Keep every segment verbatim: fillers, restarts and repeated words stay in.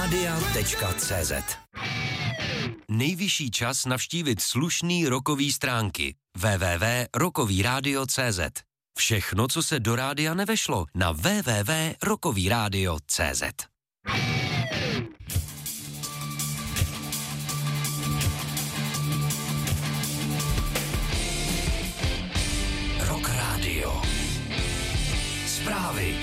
rádia tečka cé zet. Nejvyšší čas navštívit slušný rockový stránky w w w tečka rockový rádio tečka cé zet. Všechno, co se do rádia nevešlo, na w w w tečka rockový rádio tečka cé zet. Rock Radio. Zprávy.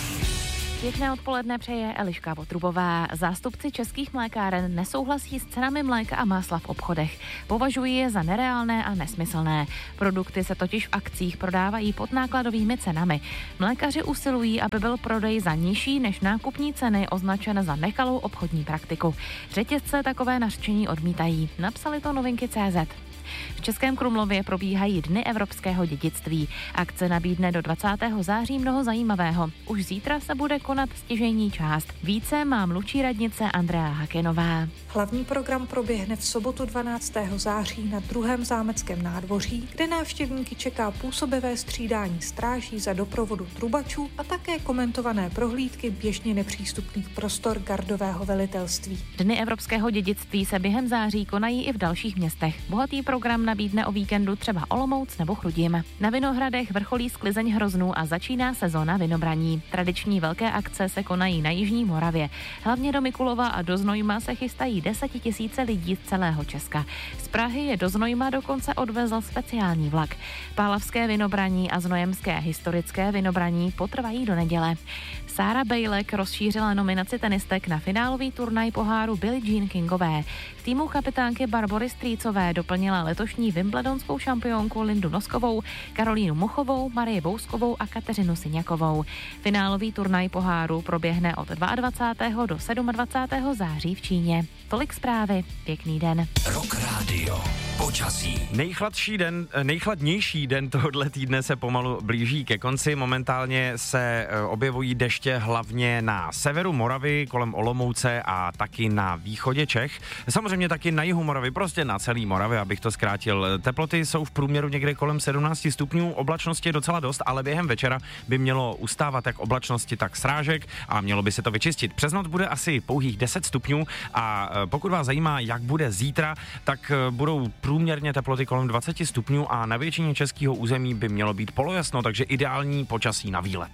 Pěkné odpoledne přeje Eliška Votrubová. Zástupci českých mlékáren nesouhlasí s cenami mléka a másla v obchodech. Považují je za nereálné a nesmyslné. Produkty se totiž v akcích prodávají pod nákladovými cenami. Mlékaři usilují, aby byl prodej za nižší než nákupní ceny označen za nekalou obchodní praktiku. Řetězce takové nařčení odmítají. Napsali to Novinky tečka cé zet. V Českém Krumlově probíhají Dny evropského dědictví. Akce nabídne do dvacátého září mnoho zajímavého. Už zítra se bude konat stěžejní část. Více má mluvčí radnice Andrea Hakenová. Hlavní program proběhne v sobotu dvanáctého září na druhém zámeckém nádvoří, kde návštěvníky čeká působivé střídání stráží za doprovodu trubačů a také komentované prohlídky běžně nepřístupných prostor gardového velitelství. Dny evropského dědictví se během září konají i v dalších městech. Bohatý program nabídne o víkendu třeba Olomouc nebo Chrudim. Na Vinohradech vrcholí sklizeň hroznů a začíná sezóna vinobraní. Tradiční velké akce se konají na jižní Moravě. Hlavně do Mikulova a do Znojma se chystají desetitisíce lidí z celého Česka. Z Prahy je do Znojma dokonce odvezl speciální vlak. Pálavské vinobraní a znojemské historické vinobraní potrvají do neděle. Sára Bejlek rozšířila nominaci tenistek na finálový turnaj poháru Billie Jean Kingové. V týmu kapitánky Barbory Strýcové doplnila letošní wimbledonskou šampionku Lindu Noskovou, Karolínu Muchovou, Marii Bouskovou a Kateřinu Syňakovou. Finálový turnaj poháru proběhne od dvacátého druhého do dvacátého sedmého září v Číně. Tolik zprávy, pěkný den. Rock Radio. Počasí. Nejchladší den, nejchladnější den tohoto týdne se pomalu blíží ke konci. Momentálně se objevují deště hlavně na severu Moravy, kolem Olomouce a taky na východě Čech. Samozřejmě taky na jihu Moravy, prostě na celý Moravě, abych to zkrátil. Teploty jsou v průměru někde kolem sedmnáct stupňů, oblačnosti je docela dost, ale během večera by mělo ustávat jak oblačnosti, tak srážek a mělo by se to vyčistit. Přes noc bude asi pouhých deset stupňů a pokud vás zajímá, jak bude zítra, tak budou průměrně teploty kolem dvacet stupňů a na většině českého území by mělo být polojasno, takže ideální počasí na výlet.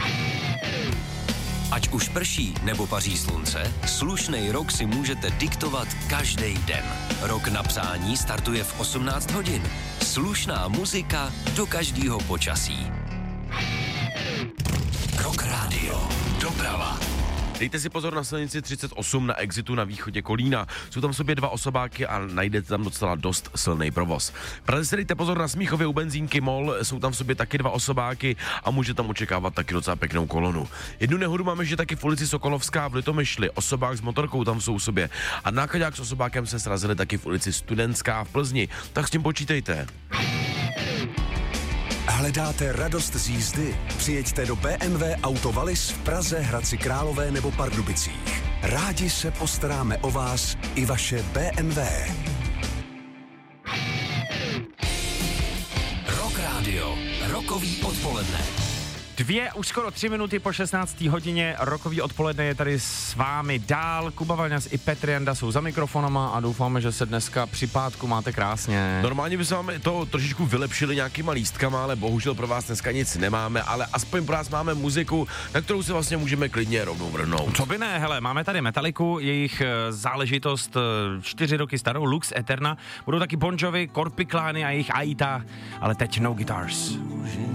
Ať už prší nebo paří slunce, slušnej rok si můžete diktovat každý den. Rok na přání startuje v osmnáct hodin. Slušná muzika do každého počasí. Rock Radio. Doprava. Dejte si pozor na silnici třicet osm na exitu na východě Kolína. Jsou tam v sobě dva osobáky a najdete tam docela dost silný provoz. Praze si dejte pozor na Smíchově u benzínky MOL, jsou tam v sobě taky dva osobáky a může tam očekávat taky docela pěknou kolonu. Jednu nehodu máme, že taky v ulici Sokolovská v Litomyšli, osobák s motorkou tam jsou v sobě a nákladák s osobákem se srazili taky v ulici Studentská v Plzni, tak s tím počítejte. Hledáte radost z jízdy? Přijeďte do bé em vé Auto Wallis v Praze, Hradci Králové nebo Pardubicích. Rádi se postaráme o vás i vaše bé em vé. Rock Radio. Rockový odpoledne. Dvě, už skoro tři minuty po šestnácté hodině, rockový odpoledne je tady s vámi dál. Kuba Vaňas i Petr Janda jsou za mikrofonama a doufáme, že se dneska při pátku máte krásně. Normálně bychom vám to trošičku vylepšili nějakýma lístkama, ale bohužel pro vás dneska nic nemáme, ale aspoň pro vás máme muziku, na kterou se vlastně můžeme klidně rovnou vrhnout. Co by ne, hele, máme tady Metalliku, jejich záležitost čtyři roky starou, Lux Eterna, budou taky Bon Jovi, Korpiklány a jejich Aita, ale teď No Guitars.